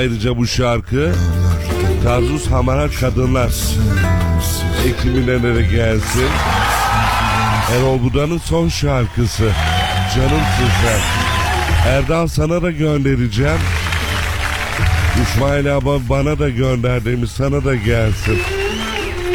Ayrıca bu şarkı Tarzus Hamarat Kadınlar ekibine de gelsin. Erol Buda'nın son şarkısı Canımsın Sen. Erdal sana da göndereceğim. İsmail abi bana da gönder demiş, sana da gelsin.